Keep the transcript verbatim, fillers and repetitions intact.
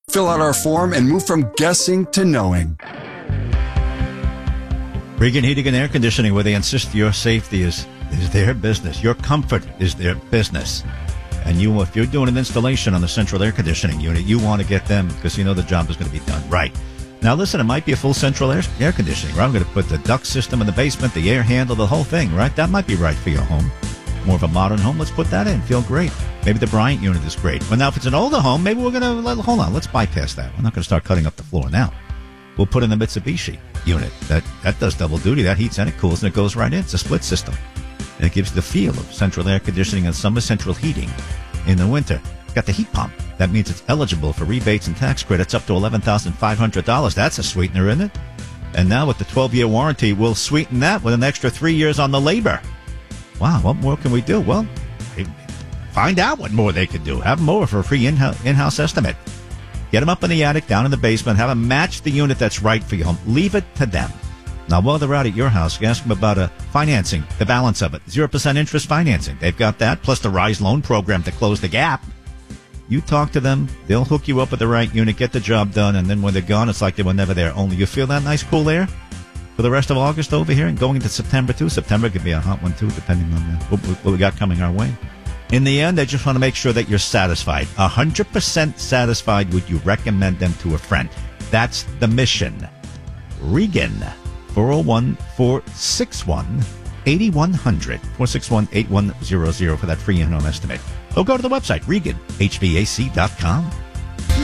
Fill out our form and move from guessing to knowing. Regan Heating and Air Conditioning, where they insist your safety is, is their business. Your comfort is their business. And you, if you're doing an installation on the central air conditioning unit, you want to get them because you know the job is going to be done right. Now, listen, it might be a full central air, air conditioning, right? I'm going to put the duct system in the basement, the air handle, the whole thing, right? That might be right for your home. More of a modern home, let's put that in. Feel great. Maybe the Bryant unit is great. Well, now, if it's an older home, maybe we're going to, hold on, let's bypass that. We're not going to start cutting up the floor now. We'll put in the Mitsubishi unit. That that does double duty. That heats and it cools, and it goes right in. It's a split system. And it gives the feel of central air conditioning and summer central heating in the winter. Got the heat pump. That means it's eligible for rebates and tax credits up to eleven thousand five hundred dollars. That's a sweetener, isn't it? And now with the twelve-year warranty, we'll sweeten that with an extra three years on the labor. Wow, what more can we do? Well, find out what more they could do. Have them over for a free in-house, in-house estimate. Get them up in the attic, down in the basement. Have them match the unit that's right for your home. Leave it to them. Now, while they're out at your house, you ask them about uh, financing, the balance of it. zero percent interest financing. They've got that, plus the RISE loan program to close the gap. You talk to them. They'll hook you up with the right unit, get the job done, and then when they're gone, it's like they were never there. Only you feel that nice, cool air for the rest of August over here and going into September, too. September could be a hot one, too, depending on uh, what, what we got coming our way. In the end, I just want to make sure that you're satisfied. one hundred percent satisfied. Would you recommend them to a friend? That's the mission. Regan, four oh one, four six one, eight one zero zero, four six one, eight one zero zero for that free in-home estimate. Or go to the website, Regan H V A C dot com.